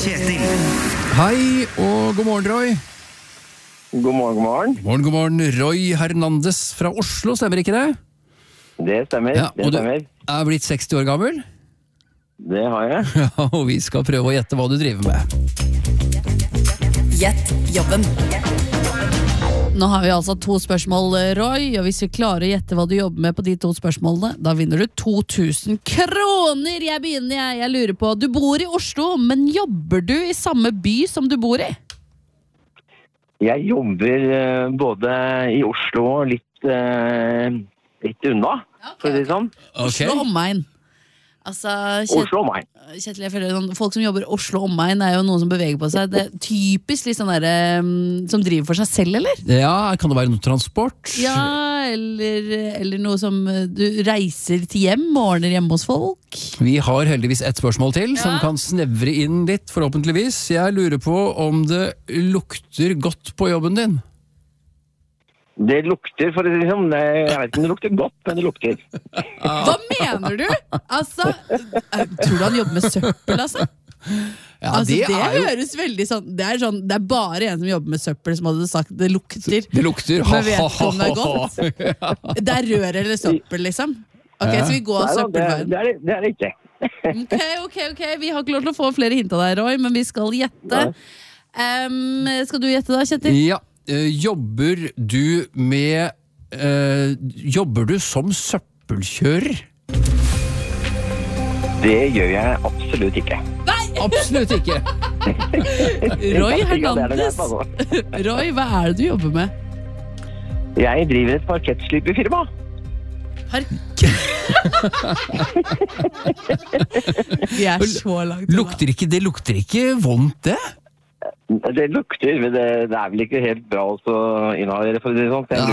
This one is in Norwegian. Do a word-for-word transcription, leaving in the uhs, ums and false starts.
Kjetil. Hei og god morgen, Roy. God morgen, god morgen. God morgen, god morgen. Roy Hernandez fra Oslo, stemmer ikke det? Det stemmer, Ja, det og du stemmer. er blitt seksti år gammel? Det har jeg. Ja, og vi skal prøve å gjette hva du driver med. Gjett jobben. Nå har vi altså to spørsmål, Roy, og hvis vi klarer å gjette hva du jobber med på de to spørsmålene, da vinner du to tusen kroner. Jeg begynner, jeg. Jeg lurer på, du bor i Oslo, men jobber du i samme by som du bor i? Jeg jobber eh, både i Oslo og litt, eh, litt unna, for å si det sånn. Oslo omegn. Altså, Kjet- Oslo og meg. Kjetil, jeg føler sånn, folk som jobber i Oslo omegn er jo noen som beveger på seg. Det er typisk litt sånn der, um, som driver for seg selv, eller? Ja, kan det være noe transport? Ja, eller, eller noe som uh, du reiser til hjem og ordner hjemme hos folk. Vi har heldigvis ett spørsmål til, som kan snevre inn litt, forhåpentligvis. Jeg lurer på om det lukter godt på jobben din. Det lukter, for å si det sånn, det- jeg vet ikke om det lukter godt, men det lukter. Hva mener du? Altså, uh, tror du han jobber med søppel, altså? Ja, Altså, det, er jo... høres veldig sånn det, er sånn det er bare en som jobber med søppel som hadde sagt det lukter. Det lukter, Men vet ikke om det er godt. Det er rør eller søppel, liksom. Ok, så vi går Nei, da, det, søppelveien. det, er, det er det ikke. Ok, ok, ok, vi har ikke lov til å få flere hint av deg, Roy, men vi skal gjette. Um, skal du gjette da, Kjetil? Ja, eh, jobber du med eh, Jobber du som søppelkjører? Det gjør jeg absolutt ikke. Absolutt ikke. Roy Ja, det er det Hernandez. der, altså. Roy, hva er det du jobber med? Jeg driver et parkettsliperfirma. Vi er så langt unna. Lukter ikke, det lukter ikke vondt, det? Det lukter, men det, det er vel ikke helt bra også å inhalere, for å si det sånn. Så jeg Ja.